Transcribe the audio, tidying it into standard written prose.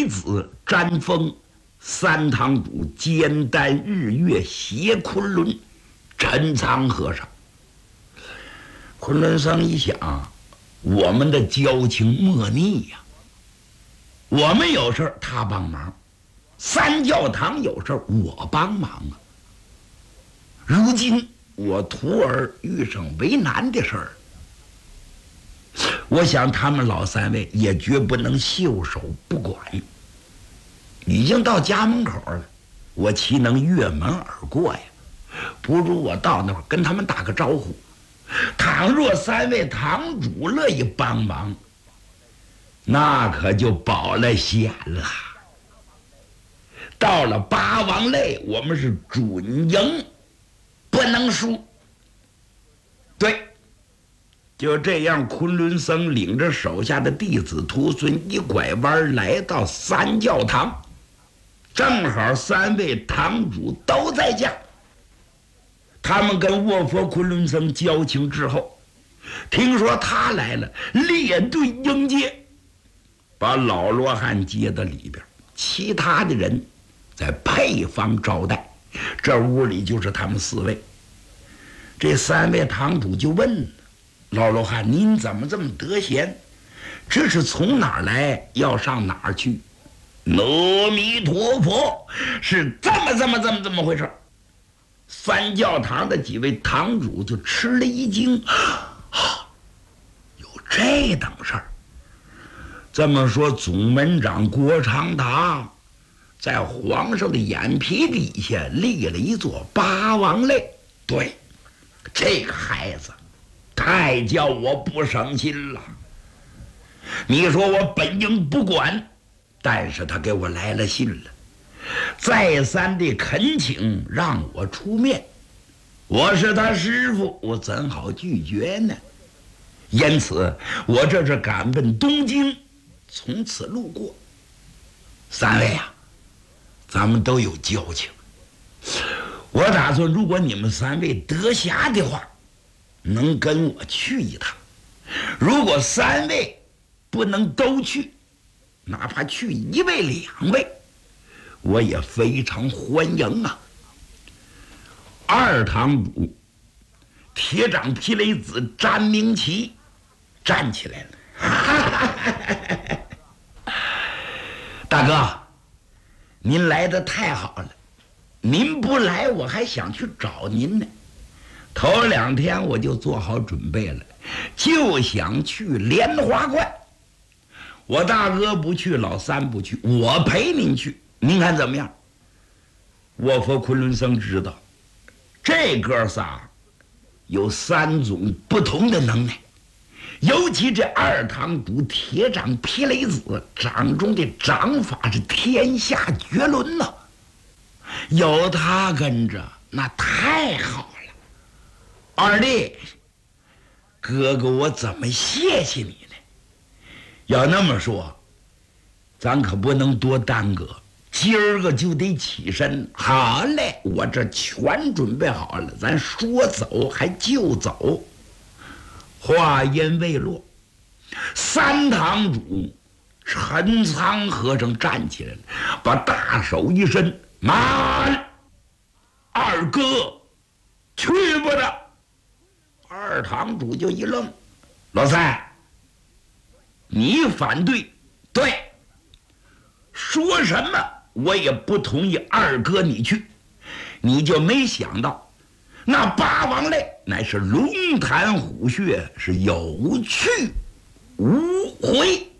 子占峰，三堂主肩担日月携昆仑，陈仓和尚。昆仑僧一想，我们的交情莫逆呀，我们有事他帮忙，三教堂有事我帮忙啊。如今我徒儿遇上为难的事儿，我想他们老三位也绝不能袖手不管。已经到家门口了，我岂能越门而过呀？不如我到那儿跟他们打个招呼。倘若三位堂主乐意帮忙，那可就保了险了。到了八王类，我们是准赢，不能输。对，就这样，昆仑僧领着手下的弟子徒孙一拐弯来到三教堂，正好三位堂主都在家。他们跟卧佛昆仑僧交情之后，听说他来了，列队迎接，把老罗汉接到里边，其他的人在配方招待。这屋里就是他们四位。这三位堂主就问老罗汉：“您怎么这么得闲？这是从哪儿来，要上哪儿去？”阿弥陀佛，是这么回事。三教堂的几位堂主就吃了一惊，有这等事儿。这么说，总门长郭长堂在皇上的眼皮底下立了一座八王类。对，这个孩子太叫我不省心了。你说我本应不管，但是他给我来了信了，再三的恳请让我出面。我是他师傅，我怎好拒绝呢？因此我这是赶奔东京，从此路过。三位啊，咱们都有交情，我打算如果你们三位得暇的话，能跟我去一趟。如果三位不能都去，哪怕去一位两位，我也非常欢迎啊。二堂主铁掌霹雷子詹明奇站起来了。大哥，您来得太好了，您不来我还想去找您呢。头2天我就做好准备了，就想去莲花观。我大哥不去，老三不去，我陪您去，您看怎么样？卧佛昆仑僧知道这哥仨有3种不同的能耐，尤其这二堂主铁掌霹雷子掌中的掌法是天下绝伦呐，有他跟着那太好了。二弟，哥哥我怎么谢谢你呢？要那么说，咱可不能多耽搁，今儿个就得起身。好嘞，我这全准备好了，咱说走还就走。话音未落，三堂主陈仓和尚站起来了，把大手一伸：“慢！二哥，去不得！”二堂主就一愣：“老三，你反对？对，说什么我也不同意二哥你去。你就没想到那八王类乃是龙潭虎穴，是有去无回。